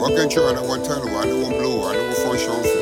What can try and one tell one, one blue, one function.